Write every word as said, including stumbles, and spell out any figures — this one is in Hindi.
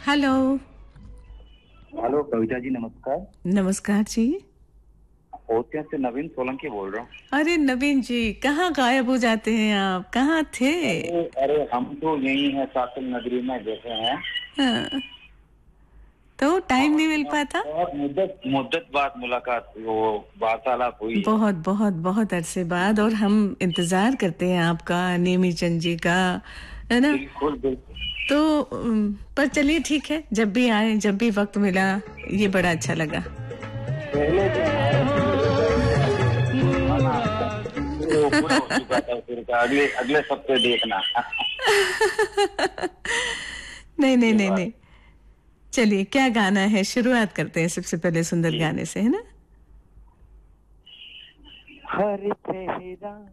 हेलो। हेलो कविता जी, नमस्कार। नमस्कार जी। ओसिया से नवीन सोलंकी बोल रहा हूँ। अरे नवीन जी, कहाँ गायब हो जाते हैं आप? कहाँ थे? अरे अरे हम तो यही हैं, सासिल नगरी में बैठे हैं। हाँ, तो टाइम बहुत नहीं मिल बहुत पाता। बहुत मुद्दत मुद्दत बाद मुलाकात, वो वार्तालाप हुई है। बहुत बहुत बहुत अरसे बाद, और हम इंतजार करते हैं आपका, नेमी चंद जी का, है ना? बिल्कुल बिल्कुल। तो अम, पर चलिए ठीक है, जब भी आए, जब भी वक्त मिला, ये बड़ा अच्छा लगा। पहले भी आए थे लेकिन वो आना वो पूरा हो चुका था, फिर का अगले अगले सप्ताह देखना। नहीं नहीं ये नहीं बात। नहीं। चलिए, क्या गाना है? शुरुआत करते हैं सबसे पहले सुंदर गाने से, है ना? हर चेहरा